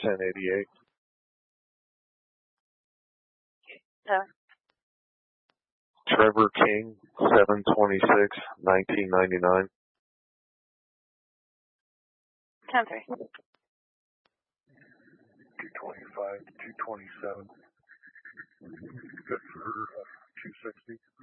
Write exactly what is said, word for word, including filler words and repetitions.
ten eighty-eight. ten. Trevor King, seven twenty-six nineteen ninety-nine. ten three. two twenty-five two twenty-seven. Good for uh, two sixty.